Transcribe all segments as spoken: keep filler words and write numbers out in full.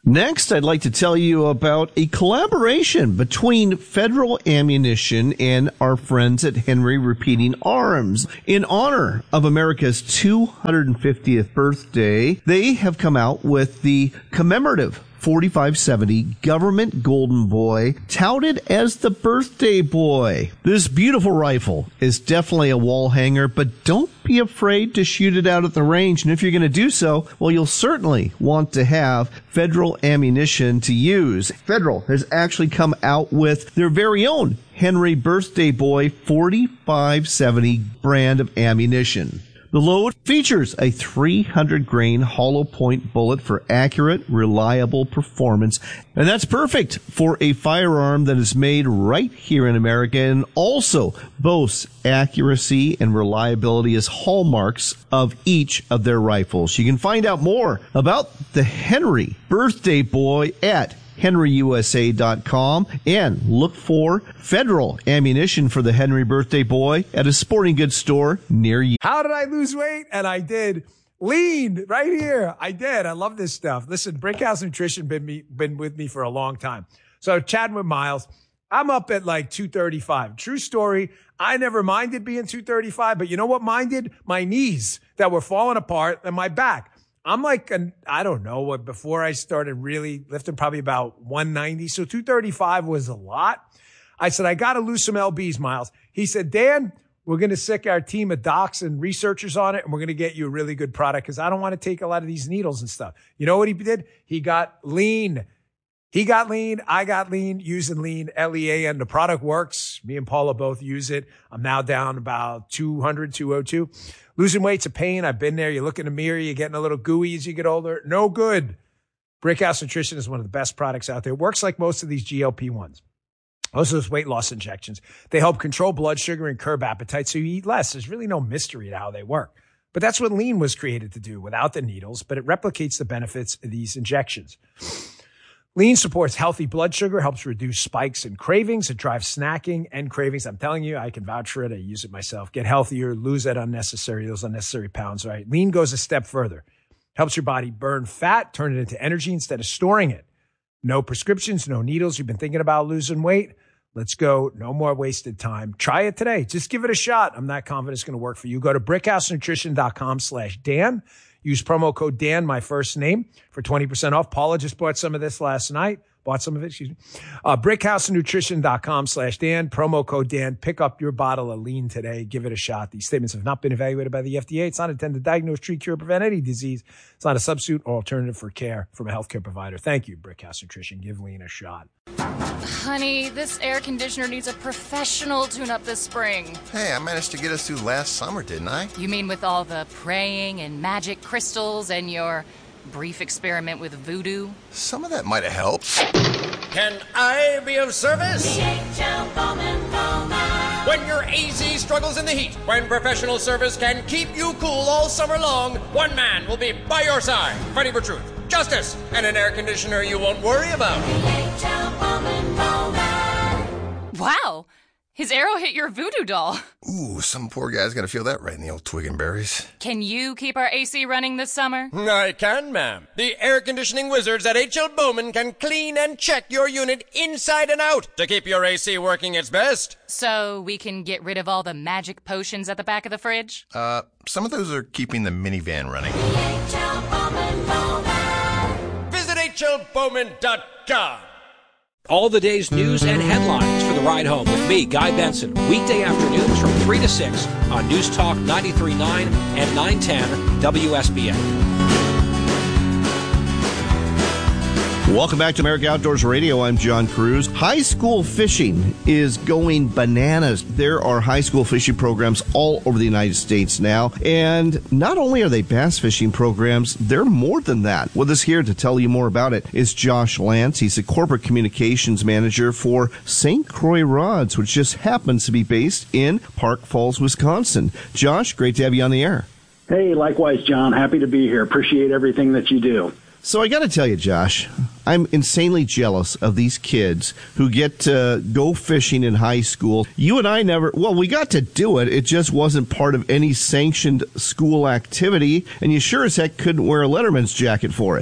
Next, I'd like to tell you about a collaboration between Federal Ammunition and our friends at Henry Repeating Arms. In honor of America's two hundred fiftieth birthday, they have come out with the commemorative forty-five seventy Government Golden Boy, touted as the birthday boy. This beautiful rifle is definitely a wall hanger, but don't be afraid to shoot it out at the range. And if you're going to do so, well, you'll certainly want to have Federal ammunition to use. Federal has actually come out with their very own Henry Birthday Boy forty-five seventy brand of ammunition. The load features a three hundred grain hollow point bullet for accurate, reliable performance. And that's perfect for a firearm that is made right here in America and also boasts accuracy and reliability as hallmarks of each of their rifles. You can find out more about the Henry Birthday Boy at henry u s a dot com and look for Federal ammunition for the Henry Birthday Boy at a sporting goods store near you. How did I lose weight? And I did. Lean right here. I did. I love this stuff. Listen, Brickhouse Nutrition been me, been with me for a long time. So chatting with Miles, I'm up at like two thirty-five. True story. I never minded being two thirty-five, but you know what minded? My knees that were falling apart and my back. I'm like, an, I don't know what, before I started really lifting, probably about one ninety. So two thirty-five was a lot. I said, I got to lose some lbs, Miles. He said, Dan, we're going to sick our team of docs and researchers on it, and we're going to get you a really good product because I don't want to take a lot of these needles and stuff. You know what he did? He got lean. He got lean. I got lean using lean, L E A N. The product works. Me and Paula both use it. I'm now down about two hundred, two oh two. Losing weight's a pain. I've been there. You look in the mirror, you're getting a little gooey as you get older. No good. Brickhouse Nutrition is one of the best products out there. It works like most of these G L P ones. Most of those weight loss injections. They help control blood sugar and curb appetite so you eat less. There's really no mystery to how they work. But that's what lean was created to do without the needles, but it replicates the benefits of these injections. Lean supports healthy blood sugar, helps reduce spikes and cravings. It drives snacking and cravings. I'm telling you, I can vouch for it. I use it myself. Get healthier, lose that unnecessary, those unnecessary pounds, right? Lean goes a step further. Helps your body burn fat, turn it into energy instead of storing it. No prescriptions, no needles. You've been thinking about losing weight? Let's go. No more wasted time. Try it today. Just give it a shot. I'm not confident it's going to work for you. Go to brickhousenutrition.com slash Dan. Use promo code Dan, my first name, for twenty percent off. Paula just bought some of this last night. Bought some of it, excuse me. Uh, brickhousenutrition.com slash Dan. Promo code Dan. Pick up your bottle of lean today. Give it a shot. These statements have not been evaluated by the F D A. It's not intended to diagnose, treat, cure, or prevent any disease. It's not a substitute or alternative for care from a healthcare provider. Thank you, Brickhouse Nutrition. Give lean a shot. Honey, this air conditioner needs a professional tune-up this spring. Hey, I managed to get us through last summer, didn't I? You mean with all the praying and magic crystals and your brief experiment with voodoo? Some of that might have helped. Can I be of service? D H L Bowman Bowman. When your A Z struggles in the heat, when professional service can keep you cool all summer long, one man will be by your side, fighting for truth, justice, and an air conditioner you won't worry about. D H L Bowman Bowman. Wow! His arrow hit your voodoo doll. Ooh, some poor guy's gonna feel that right in the old twig and berries. Can you keep our A C running this summer? I can, ma'am. The air conditioning wizards at H L Bowman can clean and check your unit inside and out to keep your A C working its best. So we can get rid of all the magic potions at the back of the fridge? Uh, some of those are keeping the minivan running. D H L Bowman Bowman. Visit H L Bowman dot com. All the day's news and headlines for the ride home with me, Guy Benson, weekday afternoons from three to six on News Talk ninety-three point nine and nine ten W S B A. Welcome back to America Outdoors Radio. I'm John Cruz. High school fishing is going bananas. There are high school fishing programs all over the United States now. And not only are they bass fishing programs, they're more than that. With us here to tell you more about it is Josh Lance. He's a corporate communications manager for Saint Croix Rods, which just happens to be based in Park Falls, Wisconsin. Josh, great to have you on the air. Hey, likewise, John. Happy to be here. Appreciate everything that you do. So I got to tell you, Josh, I'm insanely jealous of these kids who get to go fishing in high school. You and I never, well, we got to do it. It just wasn't part of any sanctioned school activity, and you sure as heck couldn't wear a Letterman's jacket for it.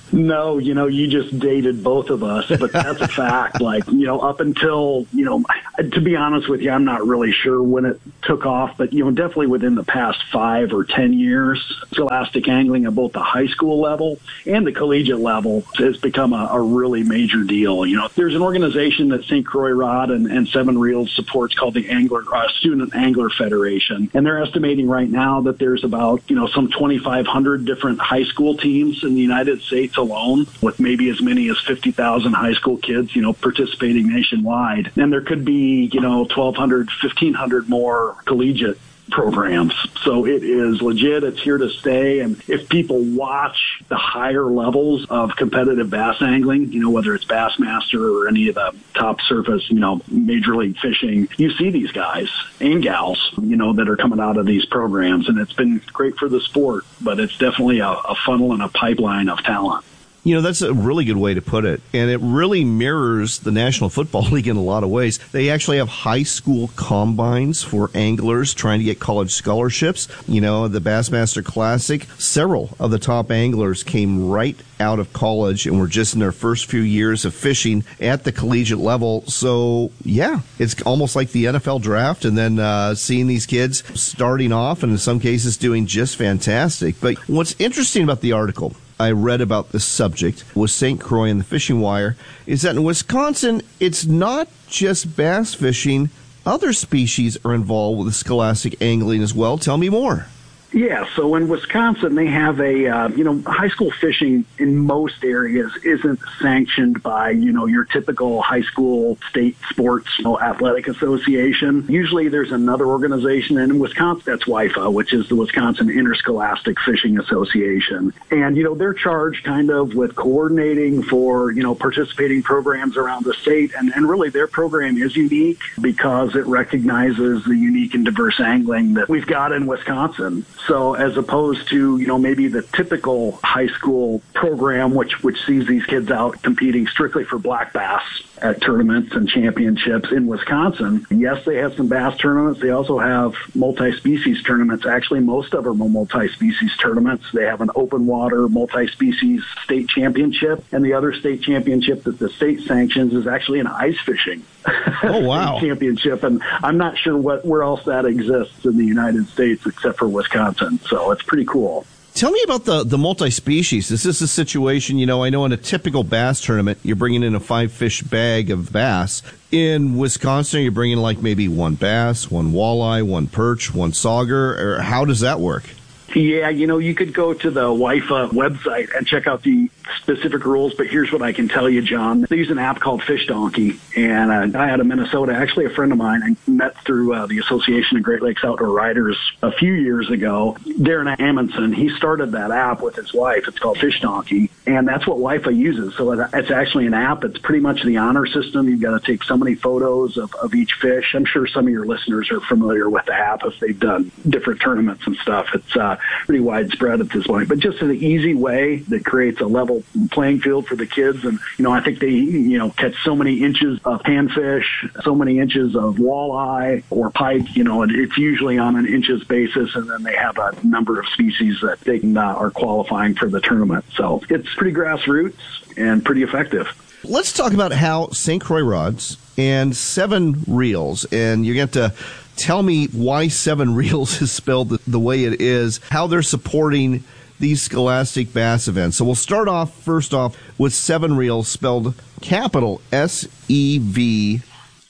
No, you know, you just dated both of us, but that's a fact. Like, you know, up until, you know, to be honest with you, I'm not really sure when it took off, but, you know, definitely within the past five or ten years, scholastic angling at both the high school level and the collegiate level has become a, a really major deal. You know, there's an organization that Saint Croix Rod and, and Seven Reels supports called the Angler uh, Student Angler Federation, and they're estimating right now that there's about, you know, some twenty-five hundred different high school teams in the United States alone, with maybe as many as fifty thousand high school kids, you know, participating nationwide. And there could be, you know, twelve hundred, fifteen hundred more collegiate programs. So it is legit. It's here to stay. And if people watch the higher levels of competitive bass angling, you know, whether it's Bassmaster or any of the top surface, you know, major league fishing, you see these guys and gals, you know, that are coming out of these programs. And it's been great for the sport, but it's definitely a, a funnel and a pipeline of talent. You know, that's a really good way to put it. And it really mirrors the National Football League in a lot of ways. They actually have high school combines for anglers trying to get college scholarships. You know, the Bassmaster Classic, several of the top anglers came right out of college and were just in their first few years of fishing at the collegiate level. So, yeah, it's almost like the N F L draft, and then uh, seeing these kids starting off and in some cases doing just fantastic. But what's interesting about the article I read about this subject with Saint Croix and the Fishing Wire is that in Wisconsin, it's not just bass fishing. Other species are involved with scholastic angling as well. Tell me more. Yeah, so in Wisconsin, they have a, uh, you know, high school fishing in most areas isn't sanctioned by, you know, your typical high school state sports, you know, athletic association. Usually there's another organization, and in Wisconsin, that's W I F A, which is the Wisconsin Interscholastic Fishing Association. And, you know, they're charged kind of with coordinating for, you know, participating programs around the state. And, and really their program is unique because it recognizes the unique and diverse angling that we've got in Wisconsin. So as opposed to, you know, maybe the typical high school program, which which sees these kids out competing strictly for black bass at tournaments and championships in Wisconsin, yes, they have some bass tournaments. They also have multi-species tournaments. Actually, most of them are multi-species tournaments. They have an open water multi-species state championship, and the other state championship that the state sanctions is actually an ice fishing oh, wow. championship. And I'm not sure what where else that exists in the United States except for Wisconsin. So it's pretty cool. Tell me about the, the multi-species. This is a situation, you know, I know in a typical bass tournament, you're bringing in a five-fish bag of bass. In Wisconsin, you're bringing like maybe one bass, one walleye, one perch, one sauger. Or how does that work? Yeah, you know, you could go to the W I F A website and check out the specific rules, but here's what I can tell you, John. They use an app called Fish Donkey, and a guy out of Minnesota, actually a friend of mine, I met through uh, the Association of Great Lakes Outdoor Riders a few years ago. Darren Amundsen, he started that app with his wife. It's called Fish Donkey, and that's what W I F A uses. So it's actually an app. It's pretty much the honor system. You've got to take so many photos of, of each fish. I'm sure some of your listeners are familiar with the app if they've done different tournaments and stuff. It's uh, pretty widespread at this point, but just an easy way that creates a level playing field for the kids. And, you know, I think they, you know, catch so many inches of panfish, so many inches of walleye or pike, you know, and it's usually on an inches basis. And then they have a number of species that they can, uh, are qualifying for the tournament. So it's pretty grassroots and pretty effective. Let's talk about how Saint Croix Rods and Seven Reels, and you get to tell me why Seven Reels is spelled the, the way it is, how they're supporting these scholastic bass events. So we'll start off, first off, with Seven Reels, spelled capital S E V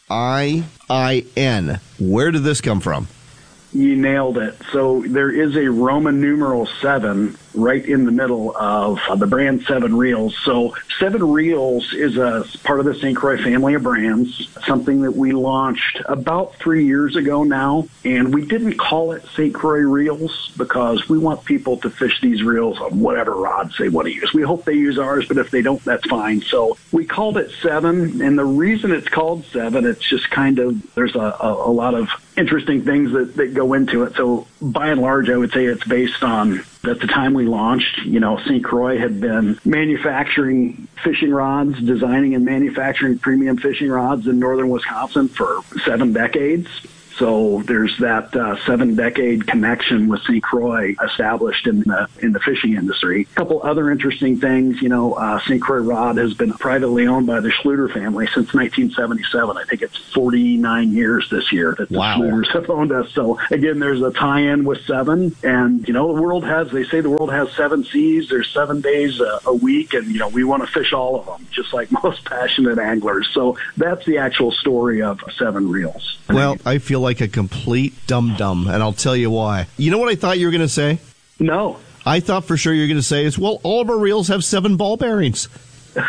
I I N. Where did this come from? You nailed it. So there is a Roman numeral seven right in the middle of uh, the brand Seven Reels. So Seven Reels is a part of the Saint Croix family of brands, something that we launched about three years ago now. And we didn't call it Saint Croix Reels because we want people to fish these reels on whatever rods they want to use. We hope they use ours, but if they don't, that's fine. So we called it Seven. And the reason it's called Seven, it's just kind of, there's a, a, a lot of interesting things that, that go into it. So by and large, I would say it's based on, at the time we launched, you know, Saint Croix had been manufacturing fishing rods, designing and manufacturing premium fishing rods in northern Wisconsin for seven decades. So there's that uh, seven-decade connection with Saint Croix established in the in the fishing industry. A couple other interesting things, you know, uh, Saint Croix Rod has been privately owned by the Schluter family since nineteen seventy-seven. I think it's forty-nine years this year that the Wow. Schluters have owned us. So again, there's a tie-in with seven, and you know, the world has, they say the world has seven seas. There's seven days a, a week, and you know, we want to fish all of them, just like most passionate anglers. So that's the actual story of Seven Reels. Well, I feel like a complete dum-dum, and I'll tell you why. You know what I thought you were going to say? No. I thought for sure you were going to say is, well, all of our reels have seven ball bearings. Well,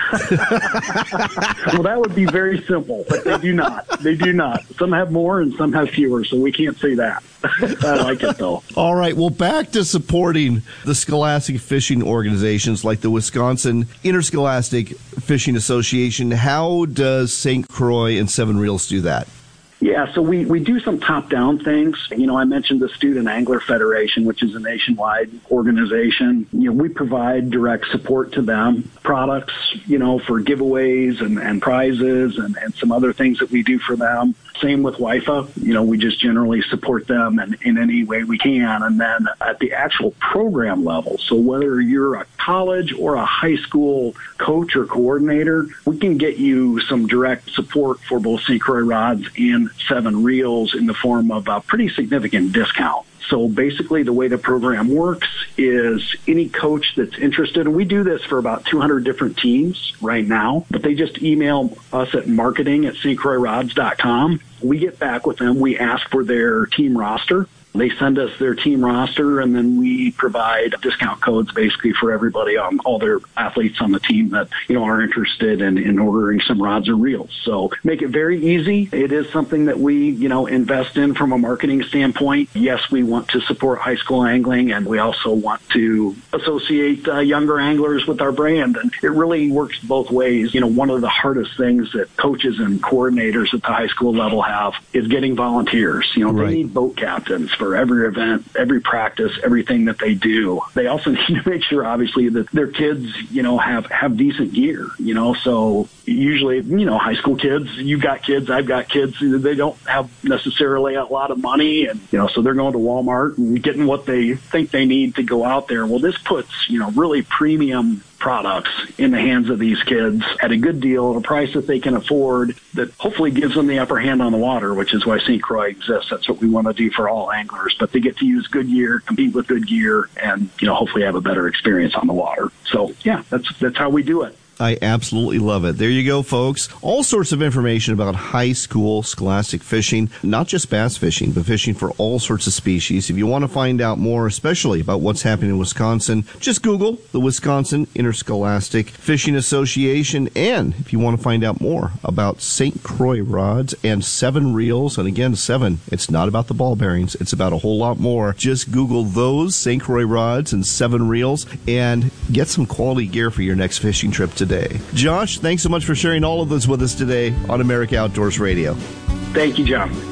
that would be very simple, but they do not. They do not. Some have more and some have fewer, so we can't say that. I like it, though. All right, well, back to supporting the scholastic fishing organizations like the Wisconsin Interscholastic Fishing Association. How does Saint Croix and Seven Reels do that? Yeah, so we, we do some top-down things. You know, I mentioned the Student Angler Federation, which is a nationwide organization. You know, we provide direct support to them, products, you know, for giveaways and, and prizes and, and some other things that we do for them. Same with W I F A. You know, we just generally support them in, in any way we can. And then at the actual program level, so whether you're a college or a high school coach or coordinator, we can get you some direct support for both Saint Croix rods and Seven Reels in the form of a pretty significant discount. So basically the way the program works is any coach that's interested, and we do this for about two hundred different teams right now, but they just email us at marketing at st croix rods dot com. We get back with them. We ask for their team roster. They send us their team roster, and then we provide discount codes basically for everybody on all their athletes on the team that, you know, are interested in, in ordering some rods or reels. So make it very easy. It is something that we, you know, invest in from a marketing standpoint. Yes, we want to support high school angling, and we also want to associate uh, younger anglers with our brand. And it really works both ways. You know, one of the hardest things that coaches and coordinators at the high school level have is getting volunteers. You know, Right. they need boat captains for every event, every practice, everything that they do. They also need to make sure, obviously, that their kids, you know, have, have decent gear, you know, so usually, you know, high school kids, you've got kids, I've got kids, they don't have necessarily a lot of money, and, you know, so they're going to Walmart and getting what they think they need to go out there. Well, this puts, you know, really premium products in the hands of these kids at a good deal at a price that they can afford that hopefully gives them the upper hand on the water, which is why Saint Croix exists. That's what we want to do for all anglers. But they get to use good gear, compete with good gear, and, you know, hopefully have a better experience on the water. So, yeah, that's that's how we do it. I absolutely love it. There you go, folks. All sorts of information about high school scholastic fishing, not just bass fishing, but fishing for all sorts of species. If you want to find out more, especially about what's happening in Wisconsin, just Google the Wisconsin Interscholastic Fishing Association. And if you want to find out more about Saint Croix rods and Seven Reels, and again, Seven, it's not about the ball bearings. It's about a whole lot more. Just Google those, Saint Croix rods and Seven Reels, and get some quality gear for your next fishing trip today. Josh, thanks so much for sharing all of this with us today on America Outdoors Radio. Thank you, John.